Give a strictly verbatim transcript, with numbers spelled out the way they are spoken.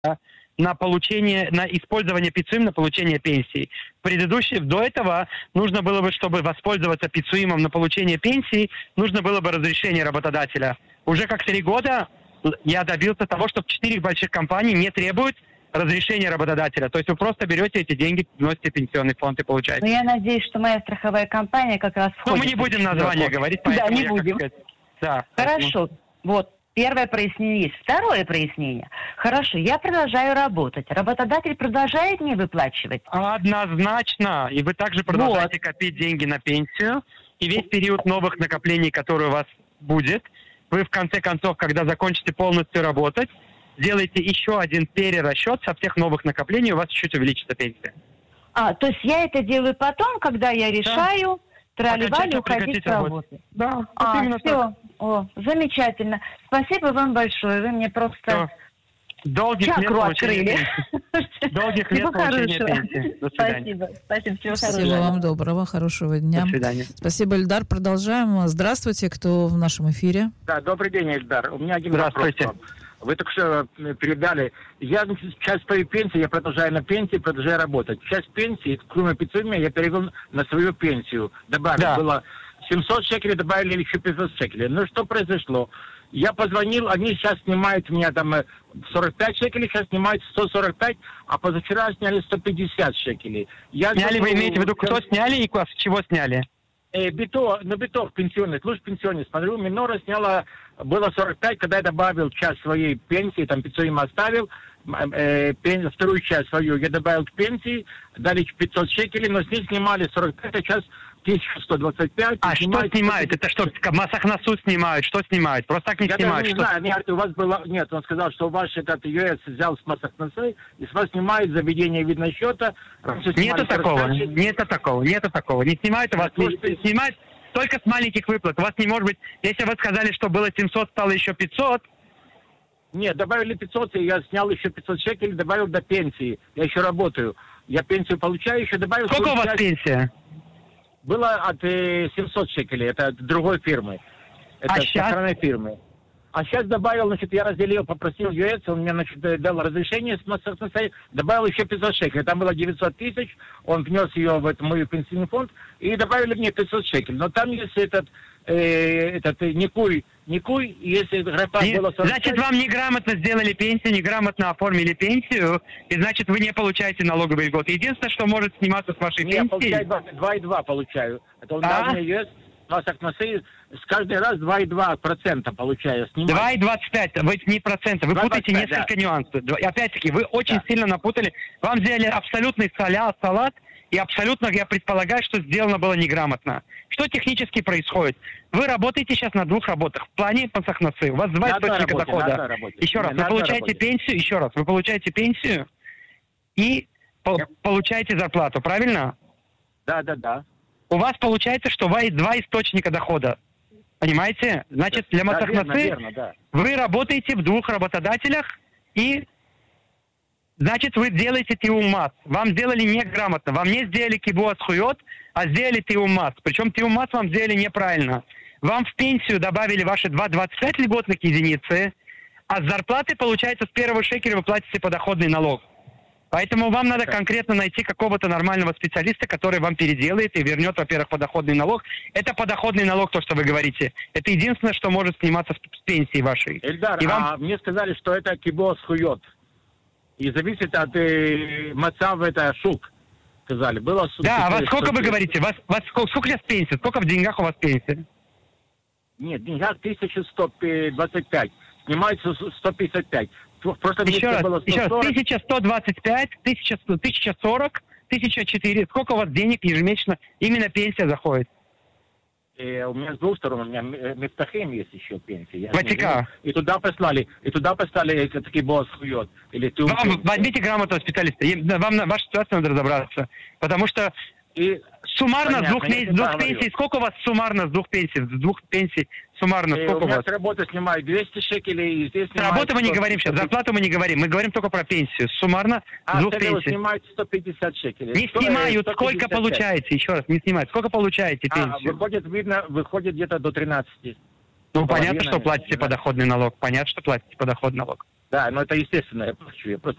на получение, на использование ПИЦУИМ, на получение пенсии. Предыдущий, до этого нужно было бы, чтобы воспользоваться ПИЦУИМом на получение пенсии, нужно было бы разрешение работодателя. Уже как три года я добился того, что четыре больших компании не требуют разрешения работодателя. То есть вы просто берете эти деньги, вносите в пенсионный фонд и получаете. Но я надеюсь, что моя страховая компания как раз входит. Ну, мы не будем название говорить, поэтому да, не я, будем. Сказать, да, Хорошо. Поэтому... Вот. Первое прояснение есть. Второе прояснение. Хорошо, я продолжаю работать. Работодатель продолжает мне выплачивать? Однозначно. И вы также продолжаете вот. копить деньги на пенсию. И весь период новых накоплений, который у вас будет, вы в конце концов, когда закончите полностью работать, сделаете еще один перерасчет со всех новых накоплений, у вас чуть увеличится пенсия. А, то есть я это делаю потом, когда я решаю... Да. Тролливали уходить с работы. Да, а, именно все. Так. О, замечательно. Спасибо вам большое. Вы мне просто все. Долгих чакру лет открыли. Долгих лет получения пенсии. До свидания. Спасибо. Спасибо. Всего Спасибо хорошего. вам доброго, хорошего дня. До свидания. Спасибо, Эльдар. Продолжаем. Здравствуйте, кто в нашем эфире? Да, добрый день, Эльдар. У меня один Здравствуйте. вопрос. Вы только что передали. Я часть своей пенсии, я продолжаю на пенсии, продолжаю работать. Часть пенсии, кроме ПИЦУИМа, я перевел на свою пенсию. Добавил, да. Было семьсот шекелей, добавили еще пятьсот шекелей. Ну, что произошло? Я позвонил, они сейчас снимают меня там сорок пять шекелей, сейчас снимают сто сорок пять, а позавчера сняли сто пятьдесят шекелей. Я сняли, думаю, вы имеете в виду, кто сняли и с чего сняли? Э, бито, на битов пенсионный, служб пенсионный. Смотрю, Минора сняла, было сорок пять, когда я добавил часть своей пенсии, там ПИЦУИМ оставил, э, пен, вторую часть свою я добавил к пенсии, дали пятьсот шекелей, но с них снимали сорок пять, а сейчас тысяча сто двадцать пять. А что снимают? Это что, Масахнасу снимают? Что снимают? Просто так не я снимают. Я не знаю, нет, у вас было... Нет, он сказал, что ваш этот ЮЭС взял с Масахнасы, и с вас снимают заведение видного счета. Нету такого, нету такого, нету такого. Не снимают, у вас не, не снимают только с маленьких выплат. У вас не может быть... Если вы сказали, что было семьсот, стало еще пятьсот... Нет, добавили пятьсот, и я снял еще пятьсот шекелей, добавил до пенсии. Я еще работаю. Я пенсию получаю, еще добавил... Сколько у вас часть... пенсия? Было от э, семьсот шекелей, это от другой фирмы. Это а с стороны фирмы. А сейчас добавил, значит, я разделил, попросил ЮЭС, он мне, значит, дал разрешение с Масахнасой, добавил еще пятьсот шекелей. Там было девятьсот тысяч, он внес ее в этот мой пенсионный фонд, и добавили мне пятьсот шекелей. Но там есть этот, э, этот э, никуй, никуй, если графа не, было сорок пять... Значит, вам неграмотно сделали пенсию, неграмотно оформили пенсию, и значит, вы не получаете налоговый льгот. Единственное, что может сниматься с вашей Нет, пенсии... Я получаю два и два получаю. Это он а? дал мне ЮЭС, Масахнасы, с каждый раз два и два процента получаю. Снимаю. два и двадцать пять, вы не проценты, вы путаете несколько да. нюансов. И опять-таки, вы очень да. сильно напутали. Вам сделали абсолютный соля, салат, и абсолютно, я предполагаю, что сделано было неграмотно. Что технически происходит? Вы работаете сейчас на двух работах. В плане Масахнасы. У вас два источника дохода. Еще раз, вы получаете пенсию, еще раз, вы получаете пенсию и я... получаете зарплату, правильно? Да, да, да. У вас получается, что у вас есть два источника дохода. Понимаете? Значит, для да, Масахнасы верно, верно, да. вы работаете в двух работодателях, и значит, вы делаете тиуммас. Вам сделали неграмотно. Вам не сделали кибуас хуйот, а сделали тиуммас. Причем тиуммас вам сделали неправильно. Вам в пенсию добавили ваши два двадцать пять льготных единицы, а с зарплаты, получается, с первого шекеля вы платите подоходный налог. Поэтому вам надо конкретно найти какого-то нормального специалиста, который вам переделает и вернет, во-первых, подоходный налог. Это подоходный налог, то, что вы говорите. Это единственное, что может сниматься с пенсии вашей. Эльдар, и вам... а мне сказали, что это кибуас хуйот. И зависит от э, мацава, это шук. Сказали. Было да, а вас сколько вы говорите? Вас, вас сколько, сколько сейчас пенсия? Сколько в деньгах у вас пенсия? Нет, в деньгах тысяча сто двадцать пять. Снимается сто пятьдесят пять. Просто еще раз, было еще раз, тысяча сто двадцать пять, тысяча сорок, тысяча четыре. Сколько у вас денег ежемесячно именно пенсия заходит? И у меня с двух сторон, у меня Мифтахим есть еще пенсия. Ватика. И туда послали, и туда послали такие босс хует. Или ты вам возьмите грамотного специалиста. Вам на вашу ситуацию надо разобраться. Потому что и суммарно понятно, с двух, месяц, двух пенсий, сколько у вас суммарно с двух пенсий? С двух пенсий суммарно и сколько у, у меня вас? С работы снимают двести шекелей, и здесь с работы мы не говорим сейчас, зарплату мы не говорим, мы говорим только про пенсию. Суммарно а, с двух пенсий. снимают сто пятьдесят шекелей. Не снимают, сколько получаете, еще раз, не снимают, сколько получаете пенсию? А, выходит, видно, выходит где-то до тринадцати. Ну, понятно, что платите подоходный налог, понятно, что платите подоходный налог. Да, но это естественно, я плачу. Я просто